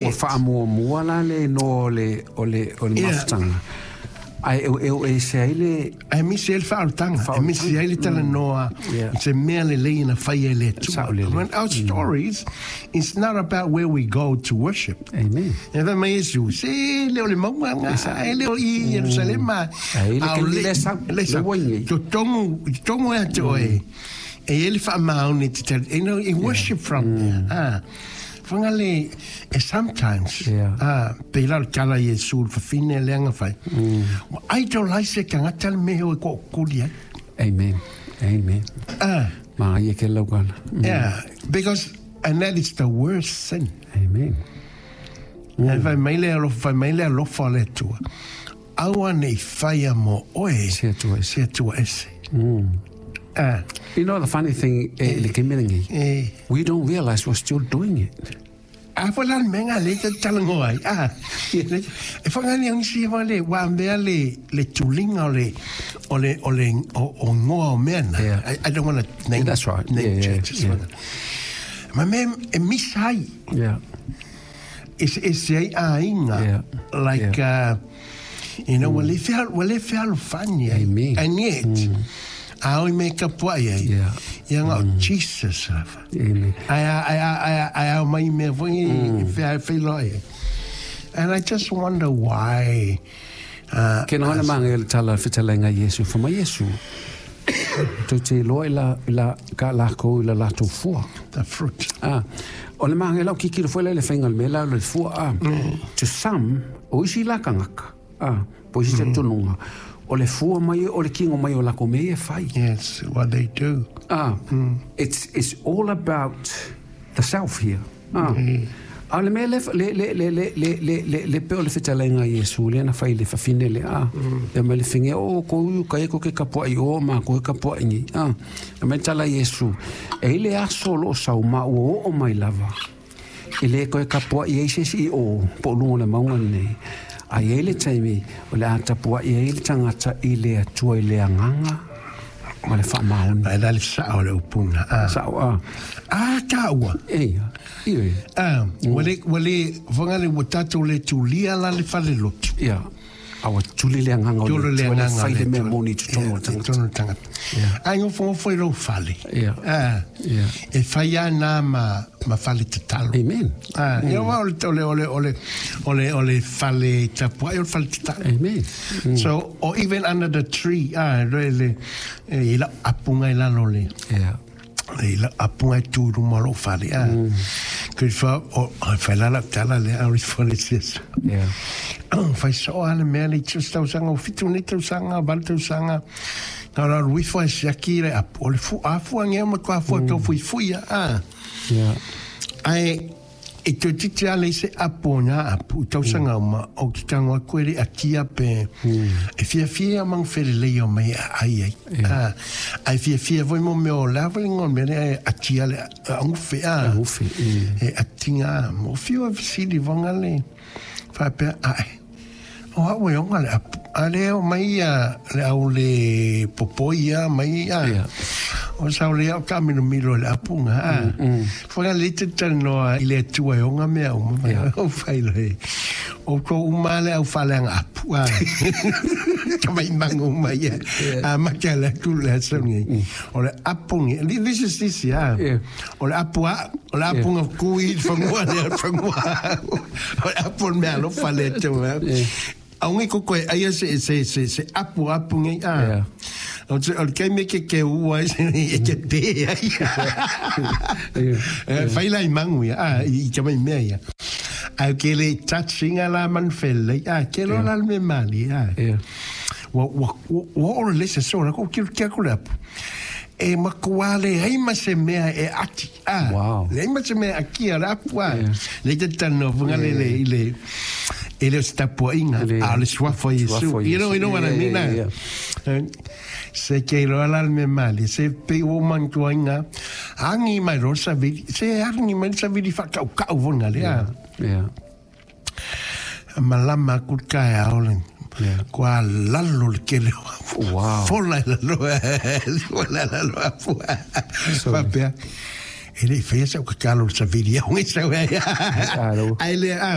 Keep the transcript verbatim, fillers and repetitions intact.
o fa mo mo la le no le o le o le mafutanga ai eu eu e se ele ai mi se el fa tanga ai mi se ele tala noa se me le le na fa ele tu when our stories it's not about where we go to worship. Amen. Eva mai Jesus se le le mo nga ele o i Jerusalem ma ele le sa le wonye to tongu tongu e to e e ele fa ma on it you know in worship from there ah Fangale, sometimes, yeah. ah, pela kala Yesu fa fine lenga fai. I don't like se kanga tal me o ko kulia. Amen. Amen. Ah, ma ye ke logan. Yeah, because and that is the worst sin. Amen. If I mele lo fa mele lo fa le tu. Awa ne fai mo oe se tu se tu ese. Uh, you know the funny thing, eh, eh, we don't realize we're still doing it. Ah, for that menga le talango ai. Ah, e fanga ni ang si vale wa mbea le le tulinga le ole ole o o ngoa men. I, I don't want to name. That's right. Name yeah, churches. Yeah. My mem e misai. Yeah. Is is say ainga. Yeah. Like yeah. uh you know, well if you well if you fanya. Amen. And yet. Mm. I make up why yeah young mm. Jesus Amen. I I I I I my me if I feel like and I just wonder why uh can ona mangel tala fitalenga Yesu for my Yesu to te loila la ka la ko la la to fu the fruit ah ona mangel o kiki fo le fingal me la le fu ah to some o si la kangaka ah po si te tununga o le fua mai o le kingo mai o la ko me e fai. Yes, what they do. Ah, mm. it's it's all about the self here. Ah, mm. a le me le le le le le le le le pe o le fitalenga Yesu le na fai le fa fine le ah e me le finge o ko u ka e ko ke kapo ai o ma ko ka po ai ah e me tala Yesu e le a solo sa ma o o mai lava e le ko ka po ai se si o po lu le maunga ne a ele taimi o le atapua i ele tangata i le atua i le anganga ma le whamaon ai la le sao le upunga ah sao ah ah kaua e i ah wale wale vanga le watato le tulia la le fale lotu ia awa tuli le anganga o le fai le mea moni tutongo tangata ai ngo fo fo lo fale ia ah ia e fai ana ma ma fale tatalo amen ah io va ole ole ole ole ole fale tapua io fale tatalo amen so or even under the tree ah really ila apunga ila lole ia ila apunga tu rumalo fale ah che fa o fa la la tala le a rifolesies ia fai so ale me le tsusta usanga fitu ni usanga valta usanga Nara rui fai siakire a ole fu a fu ange ma kwa fu to fu fu ya ah yeah ai e to titi ale se apona a pu to sanga ma o ki tanga kwere a kia pe e fia fia mang fere le yo mai ai ai ah ai fia fia voi mo me o laveling on me a kia le a un fe a un fe e a tinga mo fio a si di vangale fa pe ai o a we on ale ale o mai a le au le popoia mai a o sa le o camino milo le apunga a fo le te tano ile tu e onga me o o fai le o ko umale au falanga apu a mai mangu mai a ma ke le tu le songi o le apunga this is this ya o le apua o le apunga kui fo mo le fo mo o le apun me lo fale tu aunque ko ai se se se se apu apu ngai ah o se o ke me ke ke u ai e ke te ai fai la mangu ya ah i ke mai me ya ai ke le touching ala man felle ah ke lo la me mali ah wa wa wa o le se so ko ke ke ko la e makuale ai ma se me e ati ah wow le ma se me aki ala pua le te tano vungale le le ele está poinga ale sua foi isso you know you know what I mean yeah, yeah. Se que lo alme mali se pe o man toinga angi mai rosa vi se angi mai sa vi fa ka ka vona le yeah yeah malama kutka ya olen kwa lalo ke le wow fola lo fola lo fa pe ele fez o que Carlos Saviria, um isso é. Aí ele